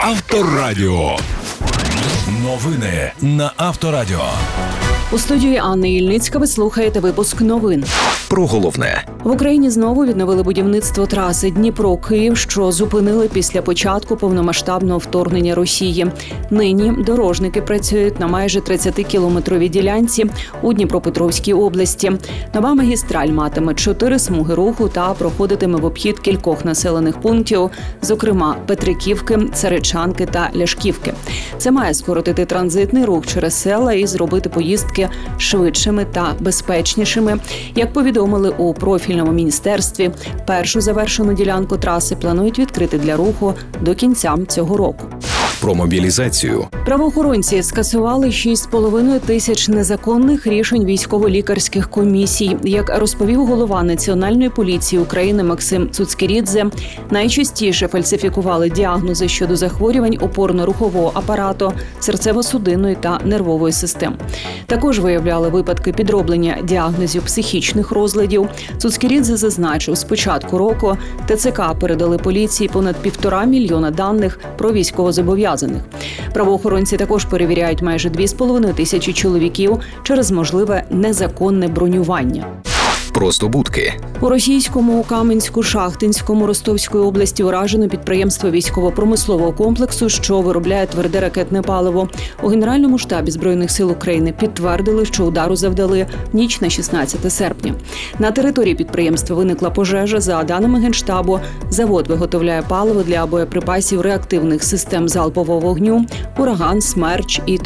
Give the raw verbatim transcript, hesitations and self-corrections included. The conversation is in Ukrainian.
Авторадіо. Новини на Авторадіо. У студії Анни Ільницька ви слухаєте випуск новин. Про головне. В Україні знову відновили будівництво траси Дніпро-Київ, що зупинили після початку повномасштабного вторгнення Росії. Нині дорожники працюють на майже тридцятикілометровій ділянці у Дніпропетровській області. Нова магістраль матиме чотири смуги руху та проходитиме в обхід кількох населених пунктів, зокрема Петриківки, Царичанки та Ляшківки. Це має скоротити транзитний рух через села і зробити поїздки швидшими та безпечнішими. Як повідомили у профільному міністерстві, першу завершену ділянку траси планують відкрити для руху до кінця цього року. Про мобілізацію. Правоохоронці скасували шість з половиною тисяч незаконних рішень військово-лікарських комісій. Як розповів голова Національної поліції України Максим Цуцькірідзе, найчастіше фальсифікували діагнози щодо захворювань опорно-рухового апарату, серцево-судинної та нервової систем. Також виявляли випадки підроблення діагнозів психічних розладів. Цуцькірідзе зазначив, з початку року ТЦК передали поліції понад півтора мільйона даних про військовозобов'язаних. Правоохоронці також перевіряють майже дві з половиною тисячі чоловіків через можливе незаконне бронювання. Просто будки. У російському Каменську-Шахтинському Ростовської області уражено підприємство військово-промислового комплексу, що виробляє тверде ракетне паливо. У Генеральному штабі Збройних сил України підтвердили, що удару завдали в ніч на шістнадцяте серпня. На території підприємства виникла пожежа. За даними Генштабу, завод виготовляє паливо для боєприпасів реактивних систем залпового вогню «Ураган», «Смерч» і